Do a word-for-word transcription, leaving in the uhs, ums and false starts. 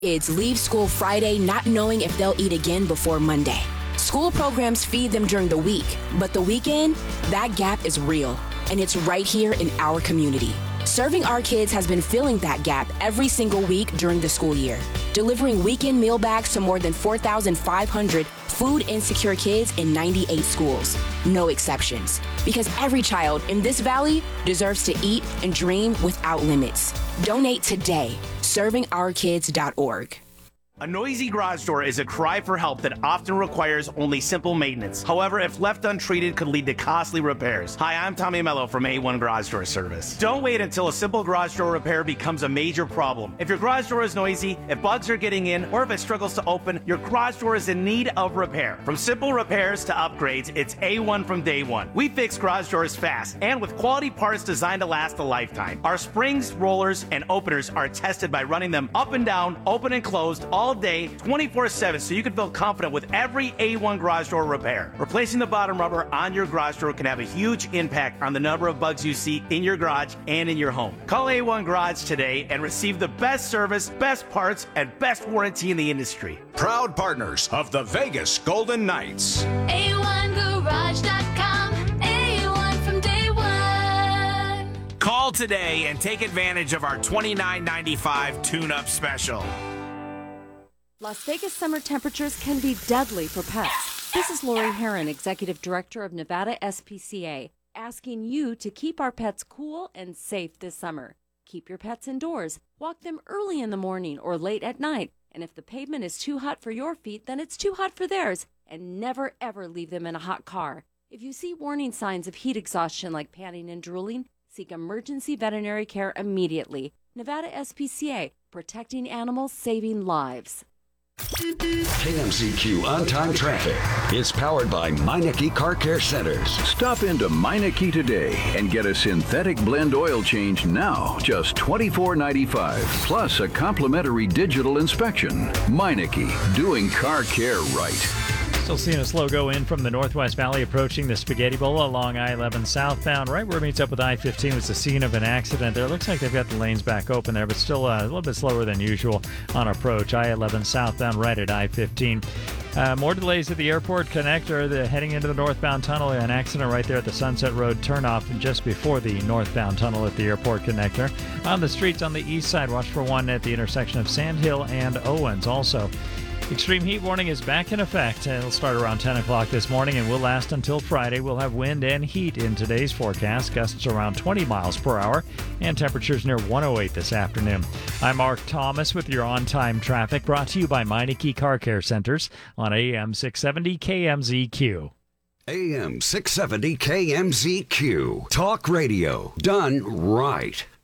Kids leave school Friday not knowing if they'll eat again before Monday. School programs feed them during the week, but the weekend, that gap is real, and it's right here in our community. Serving Our Kids has been filling that gap every single week during the school year, delivering weekend meal bags to more than four thousand five hundred food insecure kids in ninety-eight schools. No exceptions, because every child in this valley deserves to eat and dream without limits. Donate today, serving our kids dot org. A noisy garage door is a cry for help that often requires only simple maintenance. However, if left untreated, could lead to costly repairs. Hi, I'm Tommy Mello from A one Garage Door Service. Don't wait until a simple garage door repair becomes a major problem. If your garage door is noisy, if bugs are getting in, or if it struggles to open, your garage door is in need of repair. From simple repairs to upgrades, it's A one from day one. We fix garage doors fast and with quality parts designed to last a lifetime. Our springs, rollers, and openers are tested by running them up and down, open and closed, all day, twenty-four seven, so you can feel confident with every A one garage door repair. Replacing the bottom rubber on your garage door can have a huge impact on the number of bugs you see in your garage and in your home. Call A one Garage today and receive the best service, best parts, and best warranty in the industry. Proud partners of the Vegas Golden Knights. A one garage dot com, A one from day one. Call today and take advantage of our twenty-nine ninety-five tune-up special. Las Vegas summer temperatures can be deadly for pets. This is Lori Heron, Executive Director of Nevada S P C A, asking you to keep our pets cool and safe this summer. Keep your pets indoors. Walk them early in the morning or late at night. And if the pavement is too hot for your feet, then it's too hot for theirs. And never, ever leave them in a hot car. If you see warning signs of heat exhaustion like panting and drooling, seek emergency veterinary care immediately. Nevada S P C A, protecting animals, saving lives. K M Z Q On-Time Traffic is powered by Meineke Car Care Centers. Stop into Meineke today and get a synthetic blend oil change now, just twenty-four ninety-five, plus a complimentary digital inspection. Meineke, doing car care right. Still seeing a slow go in from the Northwest Valley approaching the Spaghetti Bowl along I eleven southbound. Right where it meets up with I fifteen was the scene of an accident there. Looks like they've got the lanes back open there, but still uh, a little bit slower than usual on approach. I eleven southbound right at I fifteen. Uh, more delays at the airport connector. The, heading into the northbound tunnel. An accident right there at the Sunset Road turnoff just before the northbound tunnel at the airport connector. On the streets on the east side, watch for one at the intersection of Sand Hill and Owens. Also, extreme heat warning is back in effect. It'll start around ten o'clock this morning and will last until Friday. We'll have wind and heat in today's forecast. Gusts around twenty miles per hour and temperatures near one oh eight this afternoon. I'm Mark Thomas with your on-time traffic, brought to you by Meineke Car Care Centers on A M six seventy K M Z Q. A M six seventy K M Z Q. Talk radio done right.